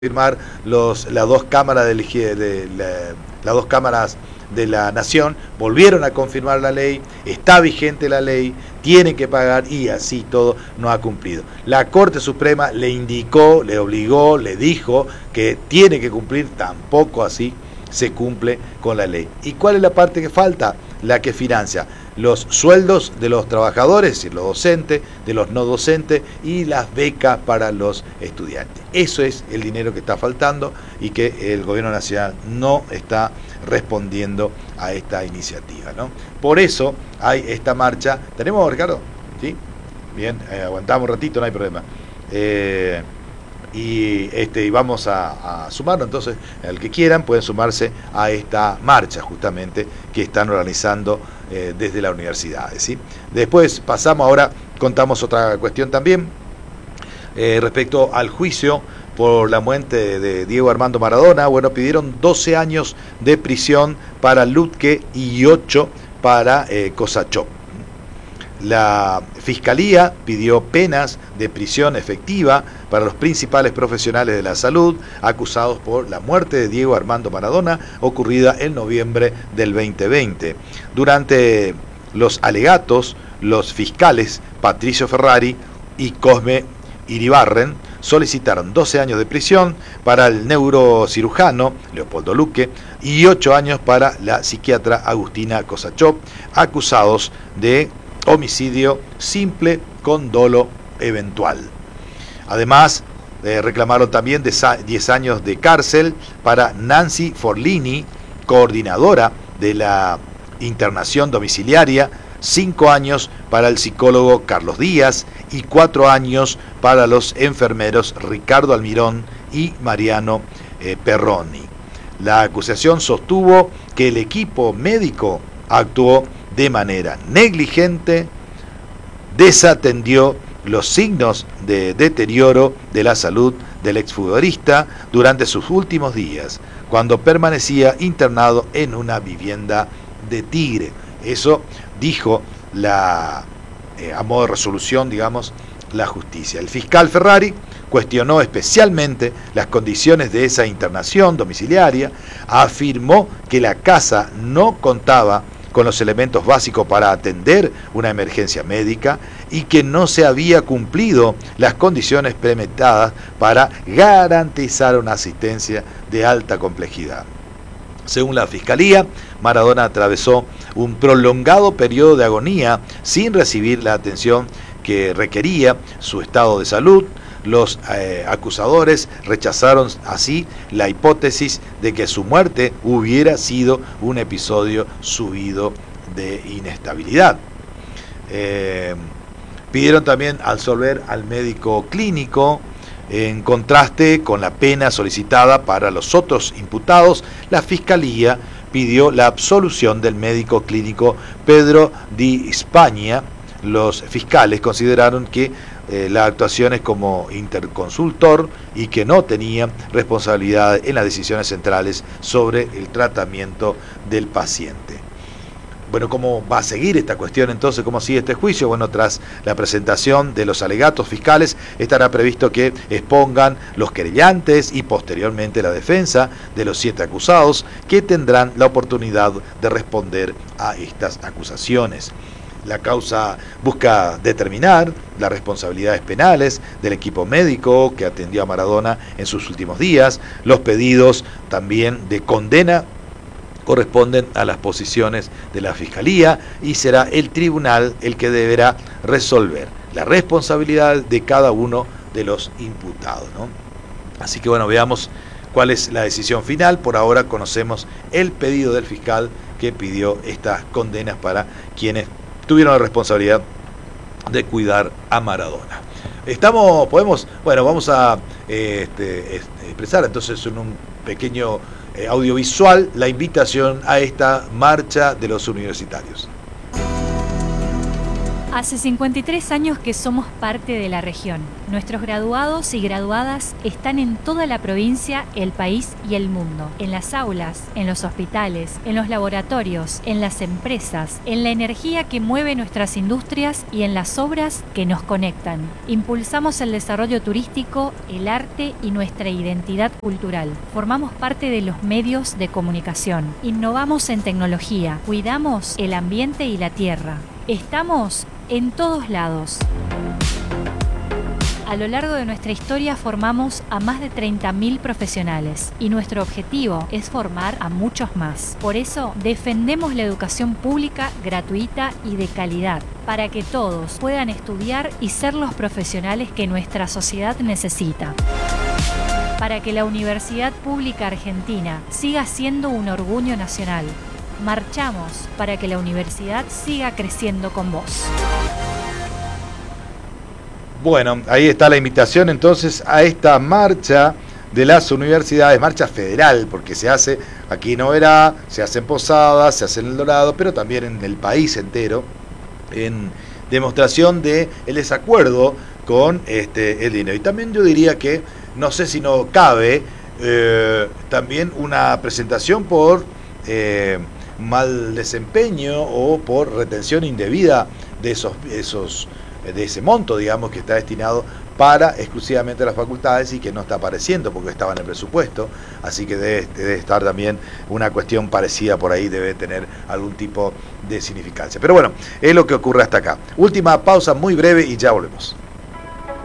firmar las dos cámaras las dos cámaras de la nación, volvieron a confirmar la ley, está vigente la ley, tienen que pagar y así todo no ha cumplido. La Corte Suprema le indicó, le obligó, le dijo que tiene que cumplir, tampoco así se cumple con la ley. ¿Y cuál es la parte que falta? La que financia los sueldos de los trabajadores, es decir, los docentes, de los no docentes y las becas para los estudiantes. Eso es el dinero que está faltando y que el gobierno nacional no está respondiendo a esta iniciativa, ¿no? Por eso hay esta marcha. ¿Tenemos, Ricardo? ¿Sí? Bien, aguantamos un ratito, no hay problema. Y vamos a sumarnos, entonces, el que quieran pueden sumarse a esta marcha justamente que están organizando desde las universidades, ¿sí? Después pasamos ahora, contamos otra cuestión también respecto al juicio por la muerte de Diego Armando Maradona. Bueno, pidieron 12 años de prisión para Lutke y 8 para Kosachov. La Fiscalía pidió penas de prisión efectiva para los principales profesionales de la salud acusados por la muerte de Diego Armando Maradona ocurrida en noviembre del 2020. Durante los alegatos, los fiscales Patricio Ferrari y Cosme Iribarren solicitaron 12 años de prisión para el neurocirujano Leopoldo Luque y 8 años para la psiquiatra Agustina Kosachov, acusados de homicidio simple con dolo eventual. Además, reclamaron también 10 años de cárcel para Nancy Forlini, coordinadora de la internación domiciliaria, 5 años para el psicólogo Carlos Díaz y 4 años para los enfermeros Ricardo Almirón y Mariano Perroni. La acusación sostuvo que el equipo médico actuó de manera negligente, desatendió los signos de deterioro de la salud del exfutbolista durante sus últimos días, cuando permanecía internado en una vivienda de Tigre. Eso dijo a modo de resolución, digamos, la justicia. El fiscal Ferrari cuestionó especialmente las condiciones de esa internación domiciliaria, afirmó que la casa no contaba con los elementos básicos para atender una emergencia médica y que no se había cumplido las condiciones premeditadas para garantizar una asistencia de alta complejidad. Según la Fiscalía, Maradona atravesó un prolongado periodo de agonía sin recibir la atención que requería su estado de salud. Los acusadores rechazaron así la hipótesis de que su muerte hubiera sido un episodio subido de inestabilidad. Pidieron también absolver al médico clínico. En contraste con la pena solicitada para los otros imputados, la Fiscalía pidió la absolución del médico clínico Pedro Di Spagna. Los fiscales consideraron que la actuación es como interconsultor y que no tenía responsabilidad en las decisiones centrales sobre el tratamiento del paciente. Bueno, ¿cómo va a seguir esta cuestión entonces? ¿Cómo sigue este juicio? Bueno, tras la presentación de los alegatos fiscales, estará previsto que expongan los querellantes y posteriormente la defensa de los 7 acusados, que tendrán la oportunidad de responder a estas acusaciones. La causa busca determinar las responsabilidades penales del equipo médico que atendió a Maradona en sus últimos días. Los pedidos también de condena corresponden a las posiciones de la Fiscalía y será el tribunal el que deberá resolver la responsabilidad de cada uno de los imputados, ¿no? Así que bueno, veamos cuál es la decisión final. Por ahora conocemos el pedido del fiscal que pidió estas condenas para quienes tuvieron la responsabilidad de cuidar a Maradona. Vamos a expresar entonces en un pequeño audiovisual la invitación a esta marcha de los universitarios. Hace 53 años que somos parte de la región. Nuestros graduados y graduadas están en toda la provincia, el país y el mundo. En las aulas, en los hospitales, en los laboratorios, en las empresas, en la energía que mueve nuestras industrias y en las obras que nos conectan. Impulsamos el desarrollo turístico, el arte y nuestra identidad cultural. Formamos parte de los medios de comunicación. Innovamos en tecnología. Cuidamos el ambiente y la tierra. Estamos en todos lados. A lo largo de nuestra historia formamos a más de 30.000 profesionales y nuestro objetivo es formar a muchos más. Por eso defendemos la educación pública, gratuita y de calidad, para que todos puedan estudiar y ser los profesionales que nuestra sociedad necesita. Para que la Universidad Pública Argentina siga siendo un orgullo nacional. Marchamos para que la universidad siga creciendo con vos. Bueno, ahí está la invitación entonces a esta marcha de las universidades, marcha federal, porque se hace aquí en Oberá, se hace en Posadas, se hace en El Dorado, pero también en el país entero, en demostración de el desacuerdo con el dinero. Y también yo diría que, no sé si no cabe, también una presentación por mal desempeño o por retención indebida de de ese monto, digamos, que está destinado para exclusivamente las facultades y que no está apareciendo porque estaba en el presupuesto, así que debe estar también una cuestión parecida por ahí, debe tener algún tipo de significancia. Pero bueno, es lo que ocurre hasta acá. Última pausa muy breve y ya volvemos.